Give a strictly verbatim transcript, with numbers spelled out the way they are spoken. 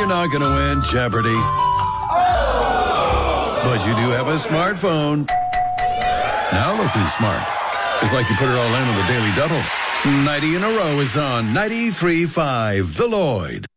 you're not going to win Jeopardy. But you do have a smartphone. Now look who's smart. It's like you put it all in with a Daily Double. ninety in a row is on ninety-three point five The Lloyd.